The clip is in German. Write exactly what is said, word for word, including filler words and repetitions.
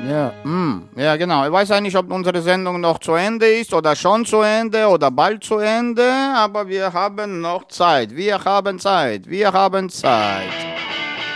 Ja, mm, ja, genau. Ich weiß ja nicht, ob unsere Sendung noch zu Ende ist oder schon zu Ende oder bald zu Ende, aber wir haben noch Zeit. Wir haben Zeit. Wir haben Zeit.